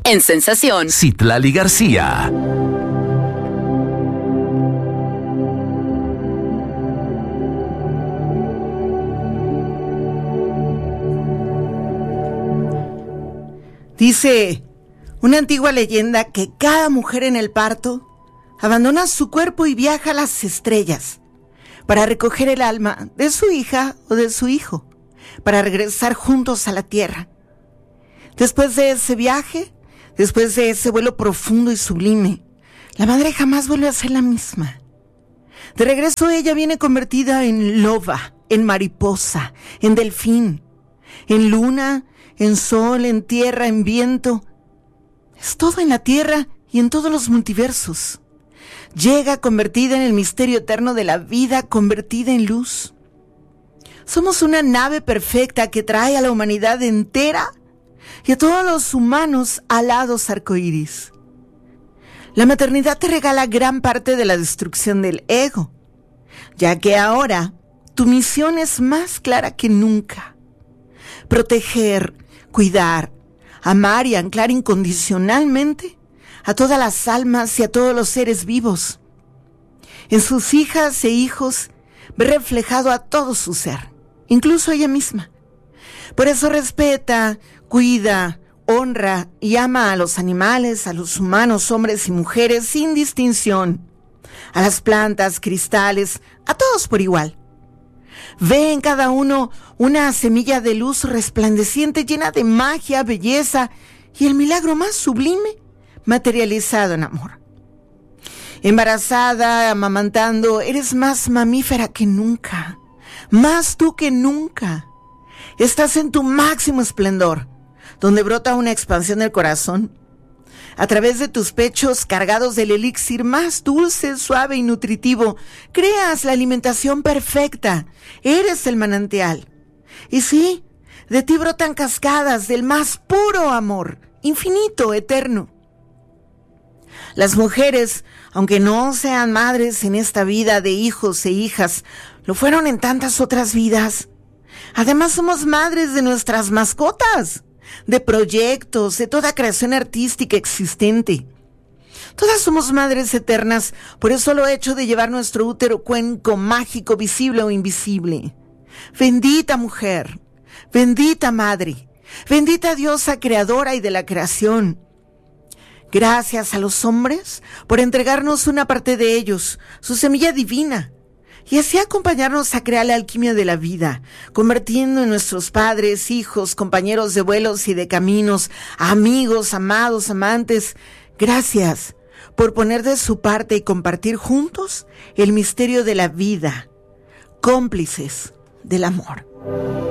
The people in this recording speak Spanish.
En Sensación, Citlali García. Dice una antigua leyenda que cada mujer en el parto abandona su cuerpo y viaja a las estrellas para recoger el alma de su hija o de su hijo, para regresar juntos a la tierra. Después de ese viaje, después de ese vuelo profundo y sublime, la madre jamás vuelve a ser la misma. De regreso ella viene convertida en loba, en mariposa, en delfín, en luna, en sol, en tierra, en viento. Es todo en la tierra y en todos los multiversos. Llega convertida en el misterio eterno de la vida, convertida en luz. Somos una nave perfecta que trae a la humanidad entera y a todos los humanos alados arcoíris. La maternidad te regala gran parte de la destrucción del ego, ya que ahora tu misión es más clara que nunca. Proteger, cuidar, amar y anclar incondicionalmente a todas las almas y a todos los seres vivos. En sus hijas e hijos ve reflejado a todo su ser, incluso ella misma. Por eso respeta, cuida, honra y ama a los animales, a los humanos, hombres y mujeres, sin distinción, a las plantas, cristales, a todos por igual. Ve en cada uno una semilla de luz resplandeciente, llena de magia, belleza y el milagro más sublime, materializado en amor. Embarazada, amamantando, eres más mamífera que nunca, más tú que nunca. Estás en tu máximo esplendor, donde brota una expansión del corazón. A través de tus pechos cargados del elixir más dulce, suave y nutritivo, creas la alimentación perfecta. Eres el manantial. Y sí, de ti brotan cascadas del más puro amor, infinito, eterno. Las mujeres, aunque no sean madres en esta vida de hijos e hijas, lo fueron en tantas otras vidas. Además somos madres de nuestras mascotas, de proyectos, de toda creación artística existente. Todas somos madres eternas por el solo hecho de llevar nuestro útero cuenco mágico, visible o invisible. Bendita mujer, bendita madre, bendita diosa creadora y de la creación. Gracias a los hombres por entregarnos una parte de ellos, su semilla divina, y así acompañarnos a crear la alquimia de la vida, convirtiendo en nuestros padres, hijos, compañeros de vuelos y de caminos, amigos, amados, amantes. Gracias por poner de su parte y compartir juntos el misterio de la vida, cómplices del amor.